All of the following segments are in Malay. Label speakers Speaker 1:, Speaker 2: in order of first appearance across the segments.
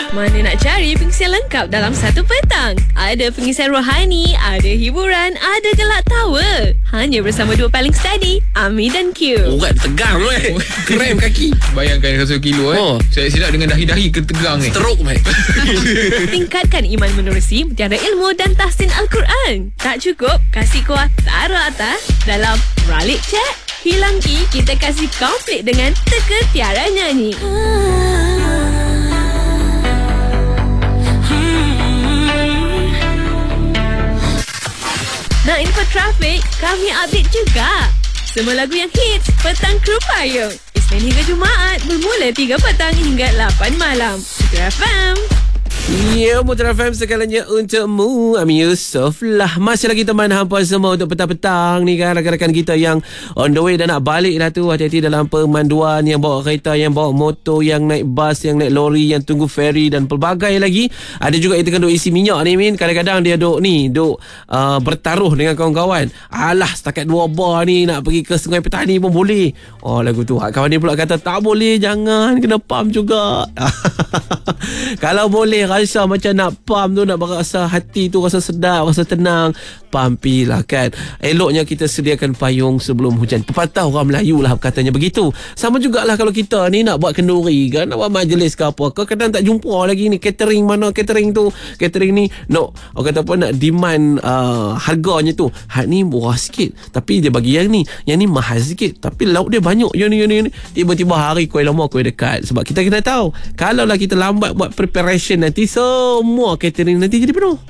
Speaker 1: Mana nak cari pengisian lengkap dalam satu petang? Ada pengisian rohani, ada hiburan, ada gelak tawa. Hanya bersama dua paling steady, Ami dan Q.
Speaker 2: Urat tegang krem kaki.
Speaker 3: Bayangkan 100 kilo Saya silap dengan dahi-dahi ketegang
Speaker 2: Stroke
Speaker 1: Tingkatkan iman menerusi mutiara ilmu dan tahsin Al-Quran. Tak cukup? Kasih kuah taruh atas dalam Ralik Chat. Hilang Ki, kita kasih komplit dengan teka tiara nyanyi. Nak info trafik? Kami update juga. Semua lagu yang hits, Petang Kru Payung. Isnin hingga Jumaat, bermula 3 petang hingga 8 malam. Putra FM.
Speaker 4: Ya, Putra FM segalanya untukmu. Ami Yusof lah. Masih lagi teman hampa semua untuk petang-petang ni kan. Rakan-rakan kita yang on the way dah nak balik dah tu. Hati-hati dalam pemanduan, yang bawa kereta, yang bawa motor, yang naik bas, yang naik lori, yang tunggu ferry dan pelbagai lagi. Ada juga yang tengah duk isi minyak ni Min. Kadang-kadang dia duk bertaruh dengan kawan-kawan. Alah, setakat 2 bar ni nak pergi ke Sungai Petani pun boleh. Oh, lagu tu. Kawan dia pula kata tak boleh, jangan, kena pump juga. Kalau boleh rasa macam nak pump tu, nak rasa hati tu rasa sedap, rasa tenang, pumpilah kan. Eloknya kita sediakan payung sebelum hujan. Pepatah orang Melayu lah katanya begitu. Sama jugalah kalau kita ni nak buat kenduri kan, nak buat majlis ke apa ke, kadang tak jumpa lagi ni catering mana catering tu. Catering ni no, orang kata apa, nak demand harganya tu. Hak ni murah sikit tapi dia bagi yang ni mahal sikit tapi lauk dia banyak. Yang ni tiba-tiba hari kuih lama kuih dekat. Sebab kita kena tahu, kalau lah kita lambat buat preparation, nanti semua catering nanti jadi penuh.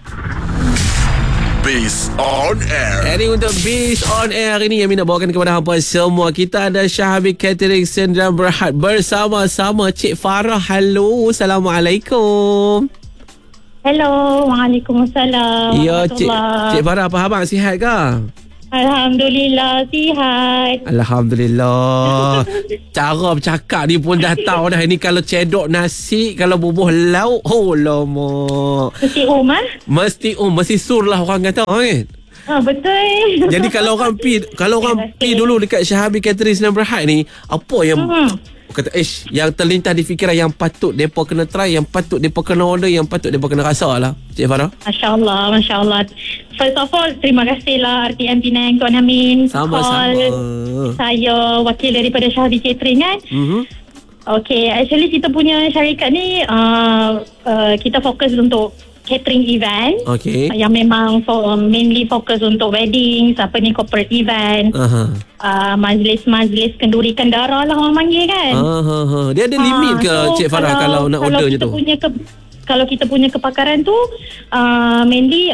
Speaker 5: Biz on Air.
Speaker 4: Ini untuk Biz on Air ini yang nak bawakan kepada hampa semua. Kita ada Syahabib Catering Sdn Bhd bersama-sama Cik Farah. Halo, Assalamualaikum.
Speaker 6: Hello, Waalaikumsalam.
Speaker 4: Ya, Cik Farah, apa khabar? Sihat ke?
Speaker 6: Alhamdulillah, sihat.
Speaker 4: Alhamdulillah. Cara bercakap ni pun dah tahu dah. Ini kalau cedok nasi, kalau bubuh lauk, oh lama.
Speaker 6: Mesti
Speaker 4: Mesti sur lah orang kata kan?
Speaker 6: Betul.
Speaker 4: Jadi kalau orang pi dulu dekat Syahabib Catering Sdn Bhd ni, apa yang kata yang terlintas di fikiran, yang patut depa kena try, yang patut depa kena order, yang patut depa kena rasa lah, Cik Farah?
Speaker 6: Masya Allah. First of all, terima kasih lah RTM Penang, Tuan Amin.
Speaker 4: Sama-sama.
Speaker 6: Saya wakil daripada Syahabib Catering kan. Okay, actually kita punya syarikat ni kita fokus untuk catering event.
Speaker 4: Okay.
Speaker 6: Yang memang mainly fokus untuk wedding, corporate event. Majlis-majlis kenduri kendara lah orang panggil kan.
Speaker 4: Dia ada limit ke Cik Farah kalau nak ordernya tu?
Speaker 6: Kalau kita punya kepakaran tu mainly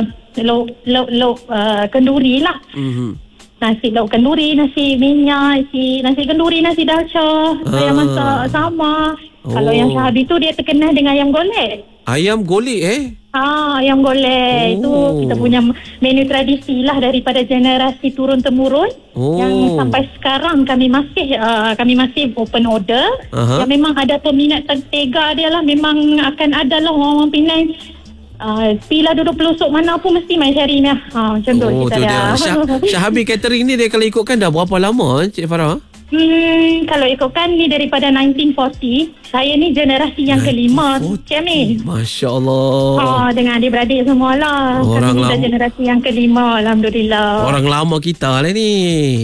Speaker 6: kenduri lah. Nasi lauk kenduri, nasi minyak, nasi kenduri, nasi dalca, ayam masak sama. Kalau yang Syahabib tu dia terkenal dengan ayam golek.
Speaker 4: Ayam golek
Speaker 6: ayam golek itu kita punya menu tradisi lah daripada generasi turun temurun. Yang sampai sekarang kami masih open order. Yang memang ada peminat tertega dia lah, memang akan ada lah orang Penang. Pilah duduk pelosok mana pun mesti main cari ni. Macam tu kita dah.
Speaker 4: Syahabib Catering ni dia kalau ikutkan dah berapa lama Cik Farah?
Speaker 6: Kalau ikutkan ni daripada 1940. Saya ni generasi yang kelima, Cik Amin.
Speaker 4: Masya Allah.
Speaker 6: Dengan adik-beradik semua lah. Kami dah generasi yang kelima, Alhamdulillah.
Speaker 4: Orang lama kita lah ni.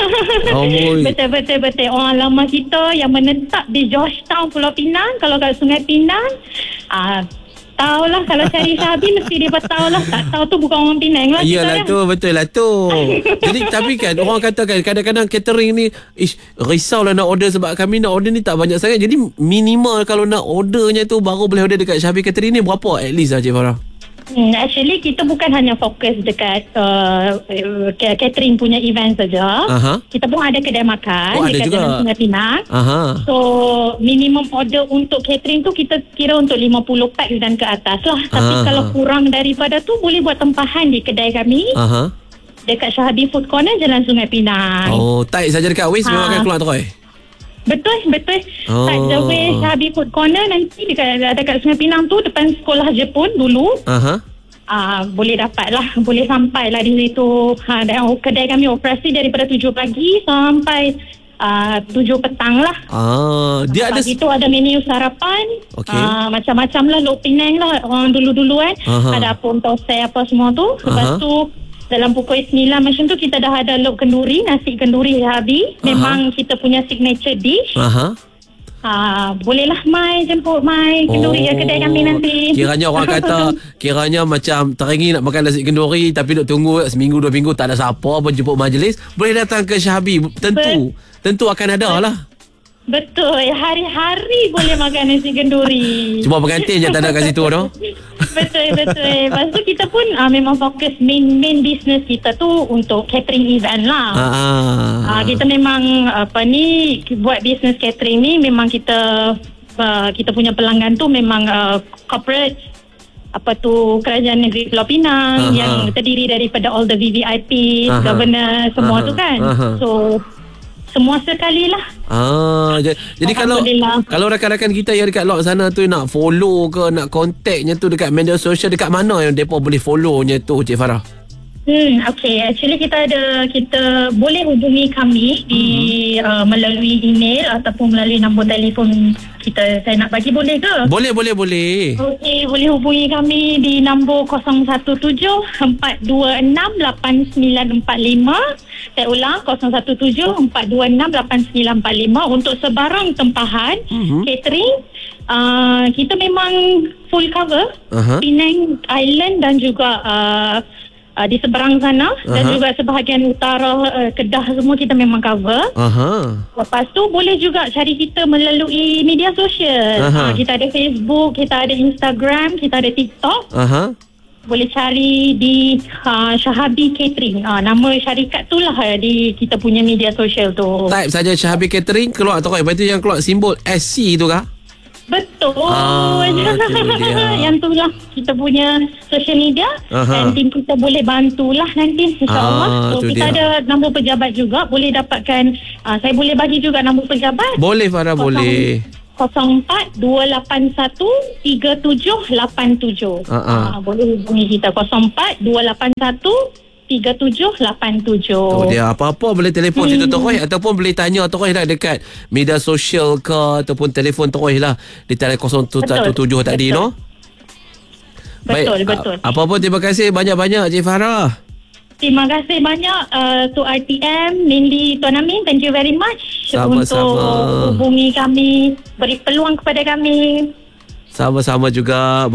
Speaker 6: Betul. Orang lama kita yang menetap di Georgetown, Pulau Pinang. Kalau kat Sungai Pinang, tahulah kalau cari Syahabib mesti dia tahu lah. Tak tahu tu bukan orang Penang lah.
Speaker 4: Iyalah tu, betul lah tu. Jadi tapi kan orang katakan kadang-kadang catering ni risau lah nak order, sebab kami nak order ni tak banyak sangat. Jadi minimal kalau nak ordernya tu baru boleh order dekat Syahabib Catering ni berapa at least lah Cik Farah?
Speaker 6: Actually kita bukan hanya fokus dekat catering punya event saja. Kita pun ada kedai makan dekat Jalan Sungai Pinang. So minimum order untuk catering tu kita kira untuk 50 pack dan ke atas lah. Tapi kalau kurang daripada tu boleh buat tempahan di kedai kami. Dekat Syahabib Food Corner, Jalan Sungai Pinang.
Speaker 4: Tight saja dekat Waze memang akan keluar terus.
Speaker 6: Betul. Tight the way Syahabib Food Corner nanti dekat Sungai Pinang tu, depan sekolah Jepun dulu. Boleh dapat lah, boleh sampai lah di situ. Dan kedai kami operasi daripada 7 pagi sampai 7 petang lah.
Speaker 4: Dia ada
Speaker 6: itu ada menu sarapan. Macam-macam lah, Lok Penang lah orang dulu-dulu kan. Ada pun tosai apa semua tu. Lepas tu dalam pukul 9 macam tu kita dah ada lok kenduri, nasi kenduri Habi. Memang kita punya signature dish. Bolehlah Mai jemput Mai kenduri kedai kami nanti.
Speaker 4: Kiranya orang kata macam teringin nak makan nasi kenduri tapi duk tunggu seminggu 2 minggu tak ada siapa pun jemput majlis, boleh datang ke Syahabi. Tentu akan ada lah.
Speaker 6: Betul, hari-hari boleh makan nasi kenduri.
Speaker 4: Cuma pengantin je tak ada kat situ tu.
Speaker 6: Betul. Lepas tu kita pun memang fokus main business kita tu untuk catering event lah. Kita memang buat business catering ni memang kita punya pelanggan tu memang corporate kerajaan negeri Pulau Pinang yang terdiri daripada all the VVIP, governor semua tu kan. So semua sekali lah.
Speaker 4: Jadi kalau rakan-rakan kita yang dekat luar sana tu nak follow ke, nak kontaknya tu dekat media sosial, dekat mana yang mereka boleh follownya tu, Cik Farah?
Speaker 6: Okay, actually kita boleh hubungi kami di melalui email ataupun melalui nombor telefon kita. Saya nak bagi boleh ke?
Speaker 4: Boleh.
Speaker 6: Okay, boleh hubungi kami di nombor 017-426-8945. Saya ulang, 017-426-8945 untuk sebarang tempahan catering. Kita memang full cover Penang Island dan juga di seberang sana dan juga sebahagian utara Kedah semua kita memang cover. Lepas tu boleh juga cari kita melalui media sosial. Kita ada Facebook, kita ada Instagram, kita ada TikTok. Boleh cari di Syahabi Catering. Nama syarikat tu lah di kita punya media sosial tu.
Speaker 4: Type saja Syahabi Catering, keluar tu kan. Lepas tu yang keluar simbol SC tu kah?
Speaker 6: Betul. Yang tu lah kita punya social media. Dan tim kita boleh bantulah nanti insyaAllah. So kita ada nombor pejabat juga. Boleh dapatkan, saya boleh bagi juga nombor pejabat.
Speaker 4: Boleh Farah, boleh.
Speaker 6: 04-281-3787. Boleh hubungi kita 04-281-3787. Oh,
Speaker 4: dia apa-apa boleh telefon situ Terus ataupun boleh tanya Terus lah dekat media sosial ke ataupun telefon Terus lah di telefon 017 tadi no.
Speaker 6: Betul.
Speaker 4: Apa-apa terima kasih banyak-banyak Cik Farah.
Speaker 6: Terima kasih banyak to RTM, mainly Tuan Amin. Thank you very much.
Speaker 4: Sama-sama.
Speaker 6: Untuk hubungi kami, beri peluang kepada kami.
Speaker 4: Sama-sama juga.